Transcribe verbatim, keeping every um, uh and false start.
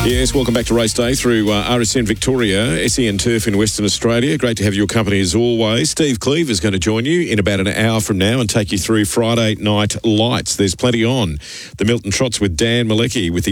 Yes, welcome back to Race Day through uh, R S N Victoria, S E N Turf in Western Australia. Great to have your company as always. Steve Cleave is going to join you in about an hour from now and take you through Friday night lights. There's plenty on. The Milton Trots with Dan Malecki with the